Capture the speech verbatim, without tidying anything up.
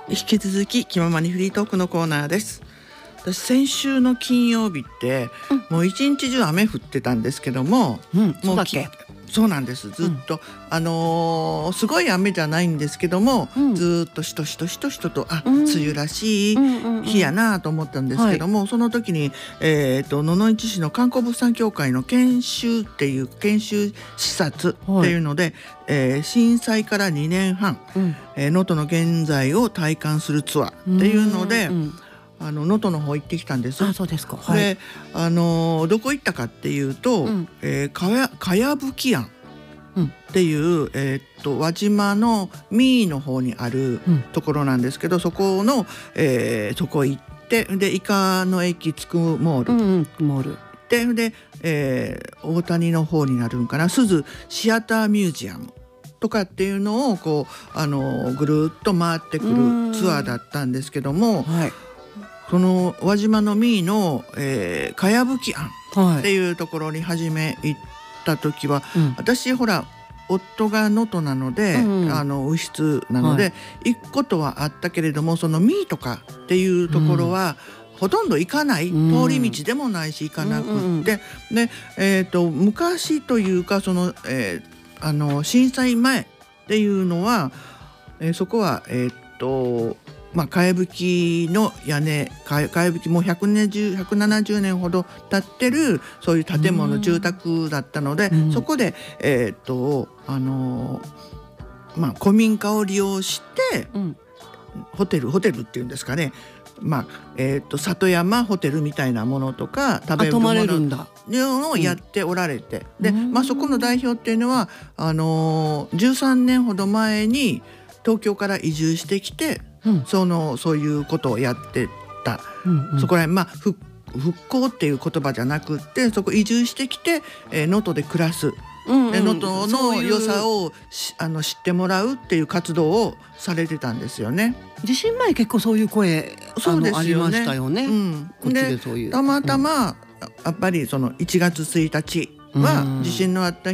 引き続き気ままにフリートークのコーナーです。私先週の金曜日って、うん、もう一日中雨降ってたんですけども、 うん、 もうそうだっけ。 そうなんです。ずっと、うん、あのー、すごい雨じゃないんですけども、うん、ずっとしとしとしとしととあ、うん、梅雨らしい日やなと思ったんですけども、うんうんうん、その時に、えー、と野々市市の観光物産協会の研修っていう研修視察っていうので、はい、えー、震災からにねんはん、うん、えー、能登の現在を体感するツアーっていうので、うんうん、あの能登の方行ってきたんです。 あ、そうですか。はい、 で、あのー、どこ行ったかっていうと、うん、えー、かやかやぶき庵っていう、うん、えー、っと輪島の三井の方にあるところなんですけど、うん、そこの、えー、そこ行ってで伊香の駅つくモール、 うんうん、モールでで、えー、大谷の方になるんかな、鈴シアターミュージアムとかっていうのをこうあのぐるっと回ってくるツアーだったんですけども、はい、その輪島の三井の、えー、かやぶき庵っていうところに初め行った時は、はい、私ほら夫が能登なので、うん、あの右室なので、はい、行くことはあったけれども、その三井とかっていうところは、うん、ほとんど行かない、うん、通り道でもないし行かなくって、うんうん、で、えー、と昔というかその、えー、あの震災前っていうのは、えー、そこはえー、っとまあ、かやぶきの屋根かやぶきもうひゃくななじゅうねんほど経ってるそういう建物住宅だったので、うん、そこで、えー、っとあのー、まあ古民家を利用して、うん、ホテルホテルっていうんですかね、まあえー、っと里山ホテルみたいなものとか食べるものをやっておられて、うん、で、まあ、そこの代表っていうのはあのー、じゅうさんねんほど前に東京から移住してきて、うん、そのそういうことをやってた、うんうん、そこら辺、まあ、復興っていう言葉じゃなくってそこ移住してきて能登、えー、で暮らす能登、うんうん、の良さをあの知ってもらうっていう活動をされてたんですよね。 地震前結構そういう声そうですよね、ありましたよね、うん、こっちでそういうでたまたま、うん、やっぱりそのいちがつついたちは地震のあった